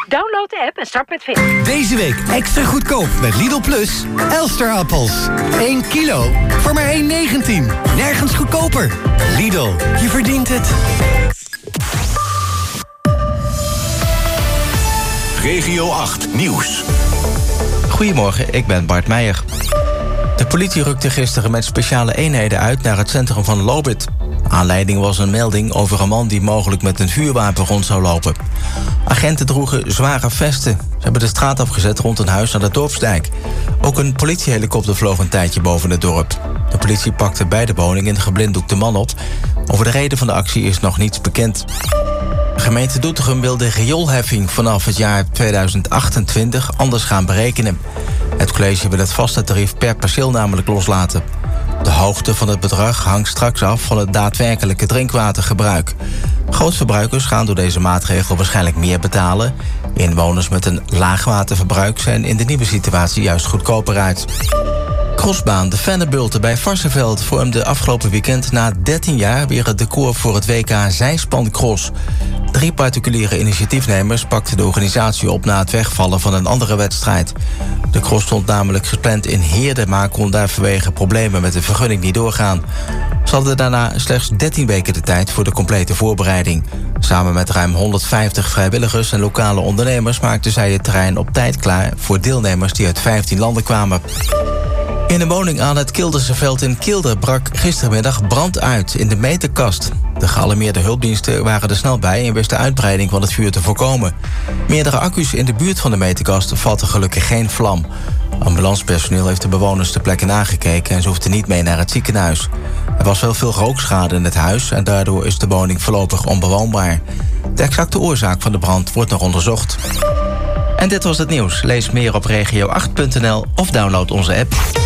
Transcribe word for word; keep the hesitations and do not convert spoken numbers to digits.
Download de app en start met vinden. Deze week extra goedkoop met Lidl Plus. Elsterappels. één kilo voor maar één negentien. Nergens goedkoper. Lidl, je verdient het. Regio acht Nieuws. Goedemorgen, ik ben Bart Meijer. De politie rukte gisteren met speciale eenheden uit naar het centrum van Lobith. Aanleiding was een melding over een man die mogelijk met een vuurwapen rond zou lopen. Agenten droegen zware vesten. Ze hebben de straat afgezet rond een huis aan de Dorpsdijk. Ook een politiehelikopter vloog een tijdje boven het dorp. De politie pakte bij de woning een geblinddoekte man op. Over de reden van de actie is nog niets bekend. De gemeente Doetinchem wil de rioolheffing vanaf het jaar tweeduizend achtentwintig anders gaan berekenen. Het college wil het vaste tarief per perceel namelijk loslaten. De hoogte van het bedrag hangt straks af van het daadwerkelijke drinkwatergebruik. Grootverbruikers gaan door deze maatregel waarschijnlijk meer betalen. Inwoners met een laag waterverbruik zijn in de nieuwe situatie juist goedkoper uit. Crossbaan de Vennebulten bij Varsseveld vormde afgelopen weekend na dertien jaar weer het decor voor het W K Zijspancross. Drie particuliere initiatiefnemers pakten de organisatie op na het wegvallen van een andere wedstrijd. De cross stond namelijk gepland in Heerde, maar kon daar vanwege problemen met de vergunning niet doorgaan. Ze hadden daarna slechts dertien weken de tijd voor de complete voorbereiding. Samen met ruim honderdvijftig vrijwilligers en lokale ondernemers maakten zij het terrein op tijd klaar voor deelnemers die uit vijftien landen kwamen. In een woning aan het Kilderseveld in Kilder brak gistermiddag brand uit in de meterkast. De gealarmeerde hulpdiensten waren er snel bij en wisten de uitbreiding van het vuur te voorkomen. Meerdere accu's in de buurt van de meterkast vatten gelukkig geen vlam. Ambulancepersoneel heeft de bewoners ter plekke nagekeken en ze hoefden niet mee naar het ziekenhuis. Er was wel veel rookschade in het huis en daardoor is de woning voorlopig onbewoonbaar. De exacte oorzaak van de brand wordt nog onderzocht. En dit was het nieuws. Lees meer op regio acht punt n l of download onze app.